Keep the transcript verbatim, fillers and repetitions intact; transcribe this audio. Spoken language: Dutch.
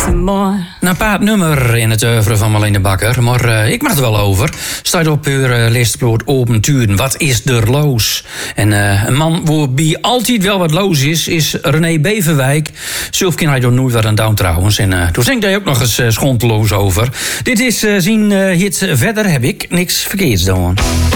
some more. Een paard nummer in het oeuvre van Marlene Bakker, maar uh, ik mag er wel over. Staat op uw uh, lijstbloot Open Turen. Wat is er loos? En uh, een man waarbij altijd wel wat loos is, is René Beverwijk. Zelf ken hij door nooit wat aan down trouwens. En uh, toen zingt hij ook nog eens uh, schonteloos over. Dit is uh, zien uh, hit Verder heb ik niks verkeerds gedaan.